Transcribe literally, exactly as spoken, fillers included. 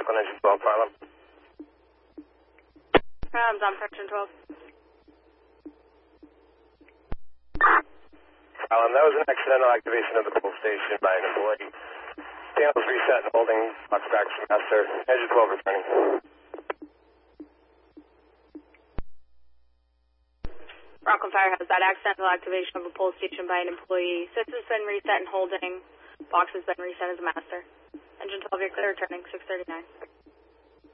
on engine twelve, Harlem. Harlem's on for engine twelve. Harlem, that was an accidental activation of the pull station by an employee. Panels reset and holding, box back from master. Engine twelve returning. Rockland Firehouse, that accidental activation of a pull station by an employee. System's been reset and holding. Box has been reset as a master. Engine twelve, you're clear, returning six thirty-nine.